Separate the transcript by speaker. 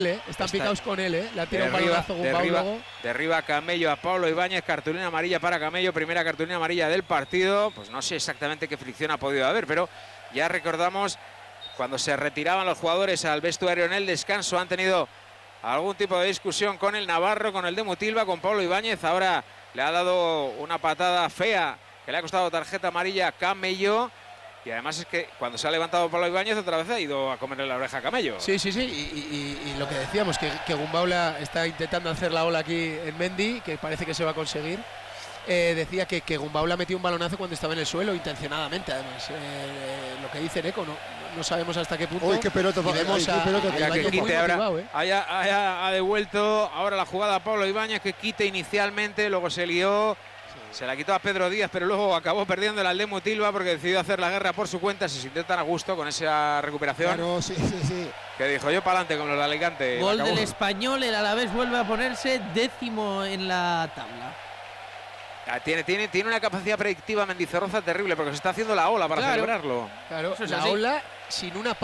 Speaker 1: Están picados con él, Le ha tirado un balonazo Gumbau luego.
Speaker 2: Derriba Camello a Pablo Ibáñez, cartulina amarilla para Camello, primera cartulina amarilla del partido. Pues no sé exactamente qué fricción ha podido haber, pero ya recordamos cuando se retiraban los jugadores al vestuario en el descanso, han tenido algún tipo de discusión con el navarro, con el de Mutilva, con Pablo Ibáñez. Ahora le ha dado una patada fea que le ha costado tarjeta amarilla a Camello. Y además es que cuando se ha levantado Pablo Ibáñez otra vez ha ido a comerle la oreja a Camello.
Speaker 1: Sí. Y lo que decíamos, que Gumbau está intentando hacer la ola aquí en Mendy, que parece que se va a conseguir. Decía que Gumbau le ha metido un balonazo cuando estaba en el suelo, intencionadamente además. Lo que dice Neco, no sabemos hasta qué punto.
Speaker 3: Uy, qué pelota,
Speaker 1: vemos
Speaker 2: que Quite ahora ha devuelto ahora la jugada a Pablo Ibáñez, que Quite inicialmente, luego se lió. Se la quitó a Pedro Díaz, pero luego acabó perdiendo el Aldemo Tilva porque decidió hacer la guerra por su cuenta. Se sintió tan a gusto con esa recuperación.
Speaker 3: Claro, sí.
Speaker 2: Que dijo yo para adelante con los de Alicante.
Speaker 4: Gol del Español, el Alavés vuelve a ponerse 10º en la tabla.
Speaker 2: Tiene una capacidad predictiva Mendizorroza terrible porque se está haciendo la ola para celebrarlo.
Speaker 1: Claro, la ola sin una